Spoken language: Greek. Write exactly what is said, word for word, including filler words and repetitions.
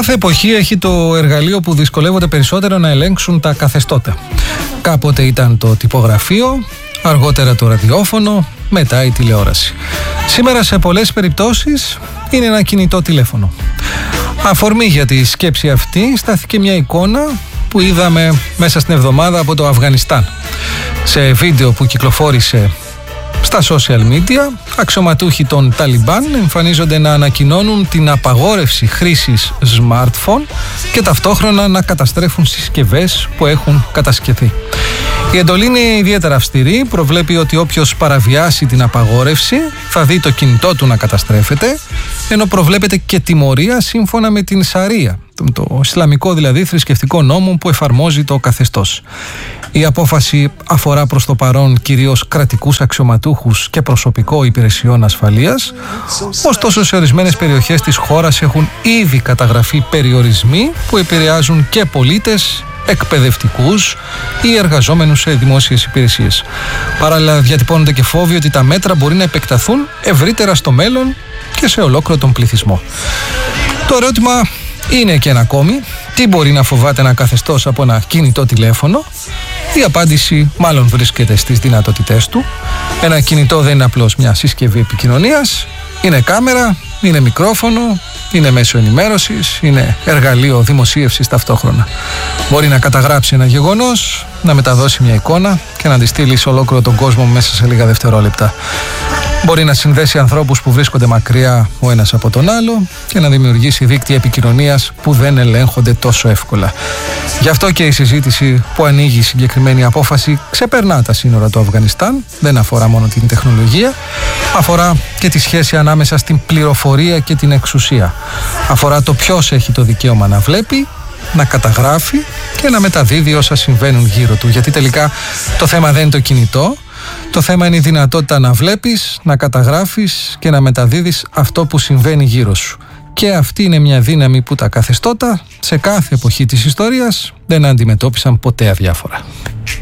Κάθε εποχή έχει το εργαλείο που δυσκολεύονται περισσότερο να ελέγξουν τα καθεστώτα. Κάποτε ήταν το τυπογραφείο, αργότερα το ραδιόφωνο, μετά η τηλεόραση. Σήμερα σε πολλές περιπτώσεις είναι ένα κινητό τηλέφωνο. Αφορμή για τη σκέψη αυτή στάθηκε μια εικόνα που είδαμε μέσα στην εβδομάδα από το Αφγανιστάν. Σε βίντεο που κυκλοφόρησε στα social media, αξιωματούχοι των Ταλιμπάν εμφανίζονται να ανακοινώνουν την απαγόρευση χρήσης smartphone και ταυτόχρονα να καταστρέφουν συσκευές που έχουν κατασκευθεί. Η εντολή είναι ιδιαίτερα αυστηρή, προβλέπει ότι όποιος παραβιάσει την απαγόρευση θα δει το κινητό του να καταστρέφεται, ενώ προβλέπεται και τιμωρία σύμφωνα με την Σαρία, το Ισλαμικό δηλαδή θρησκευτικό νόμο που εφαρμόζει το καθεστώς. Η απόφαση αφορά προς το παρόν κυρίως κρατικούς αξιωματούχους και προσωπικό υπηρεσιών ασφαλείας, ωστόσο σε ορισμένες περιοχές της χώρας έχουν ήδη καταγραφεί περιορισμοί που επηρεάζουν και πολίτες, εκπαιδευτικούς ή εργαζόμενους σε δημόσιες υπηρεσίες. Παράλληλα διατυπώνονται και φόβοι ότι τα μέτρα μπορεί να επεκταθούν ευρύτερα στο μέλλον και σε ολόκληρο τον πληθυσμό. Το ερώτημα είναι και ένα ακόμη, τι μπορεί να φοβάται ένα καθεστώς από ένα κινητό τηλέφωνο? Η απάντηση μάλλον βρίσκεται στις δυνατότητές του. Ένα κινητό δεν είναι απλώς μια συσκευή επικοινωνίας, είναι κάμερα, είναι μικρόφωνο, είναι μέσο ενημέρωσης, είναι εργαλείο δημοσίευσης ταυτόχρονα. Μπορεί να καταγράψει ένα γεγονός, να μεταδώσει μια εικόνα και να τη στείλει σε ολόκληρο τον κόσμο μέσα σε λίγα δευτερόλεπτα. Μπορεί να συνδέσει ανθρώπους που βρίσκονται μακριά ο ένας από τον άλλο και να δημιουργήσει δίκτυα επικοινωνίας που δεν ελέγχονται τόσο εύκολα. Γι' αυτό και η συζήτηση που ανοίγει η συγκεκριμένη απόφαση ξεπερνά τα σύνορα του Αφγανιστάν, δεν αφορά μόνο την τεχνολογία, αφορά και τη σχέση ανάμεσα στην πληροφορία και την εξουσία. Αφορά το ποιος έχει το δικαίωμα να βλέπει, να καταγράφει και να μεταδίδει όσα συμβαίνουν γύρω του. Γιατί τελικά το θέμα δεν είναι το κινητό, το θέμα είναι η δυνατότητα να βλέπεις, να καταγράφεις και να μεταδίδεις αυτό που συμβαίνει γύρω σου. Και αυτή είναι μια δύναμη που τα καθεστώτα σε κάθε εποχή της ιστορίας δεν αντιμετώπισαν ποτέ αδιάφορα.